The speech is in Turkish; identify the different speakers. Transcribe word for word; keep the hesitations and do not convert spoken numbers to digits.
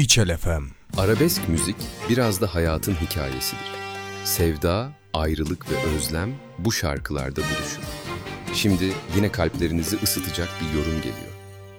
Speaker 1: İçel F M.
Speaker 2: Arabesk müzik biraz da hayatın hikayesidir. Sevda, ayrılık ve özlem bu şarkılarda buluşur. Şimdi yine kalplerinizi ısıtacak bir yorum geliyor.